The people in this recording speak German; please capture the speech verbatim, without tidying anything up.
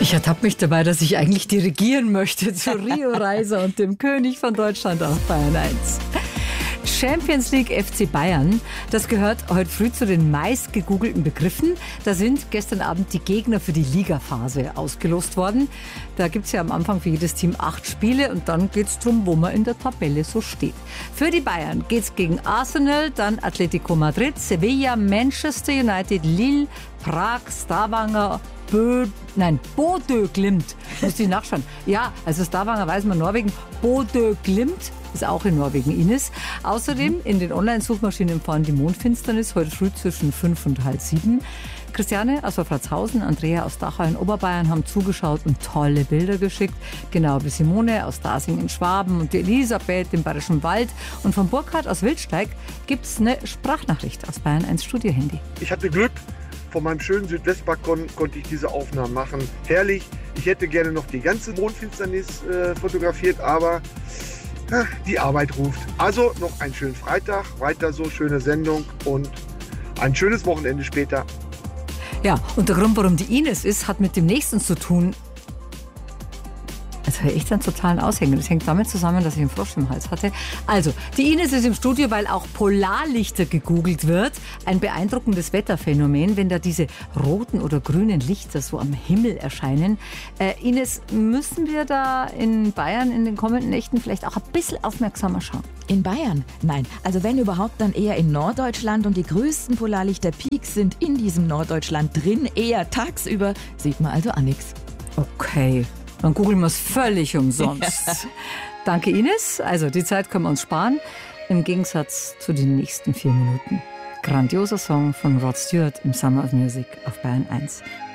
Ich ertappe mich dabei, dass ich eigentlich dirigieren möchte zu Rio Reiser und dem König von Deutschland auf Bayern eins. Champions League F C Bayern, das gehört heute früh zu den meist gegoogelten Begriffen. Da sind gestern Abend die Gegner für die Ligaphase ausgelost worden. Da gibt es ja am Anfang für jedes Team acht Spiele und dann geht es darum, wo man in der Tabelle so steht. Für die Bayern geht es gegen Arsenal, dann Atletico Madrid, Sevilla, Manchester United, Lille, Prag, Stavanger, Bö, nein, Bodø Glimt. Muss ich nachschauen. Ja, also Stavanger weiß man, Norwegen. Bodø Glimt ist auch in Norwegen, Ines. Außerdem in den Online-Suchmaschinen fahren die Mondfinsternis heute früh zwischen fünf und halb sieben. Christiane aus Wolfratshausen, Andrea aus Dachau in Oberbayern haben zugeschaut und tolle Bilder geschickt. Genau wie Simone aus Dasing in Schwaben und die Elisabeth im Bayerischen Wald. Und von Burkhard aus Wildsteig gibt es eine Sprachnachricht aus Bayern eins Studio-Handy. Ich hatte Glück. Von meinem schönen Südwestbalkon konnte ich diese Aufnahmen machen. Herrlich. Ich hätte gerne noch die ganze Mondfinsternis äh, fotografiert, aber äh, die Arbeit ruft. Also noch einen schönen Freitag, weiter so, schöne Sendung und ein schönes Wochenende später. Ja, und der Grund, warum die Ines ist, hat mit dem nächsten zu tun. Jetzt höre ich dann totalen Aushängen. Das hängt damit zusammen, dass ich einen Frosch im Hals hatte. Also, die Ines ist im Studio, weil auch Polarlichter gegoogelt wird. Ein beeindruckendes Wetterphänomen, wenn da diese roten oder grünen Lichter so am Himmel erscheinen. Äh, Ines, müssen wir da in Bayern in den kommenden Nächten vielleicht auch ein bisschen aufmerksamer schauen? In Bayern? Nein. Also wenn überhaupt, dann eher in Norddeutschland. Und die größten Polarlichter-Peaks sind in diesem Norddeutschland drin. Eher tagsüber sieht man also auch nichts. Okay. Dann googeln wir es völlig umsonst. Ja. Danke, Ines. Also, die Zeit können wir uns sparen. Im Gegensatz zu den nächsten vier Minuten. Grandioser Song von Rod Stewart im Summer of Music auf Bayern eins.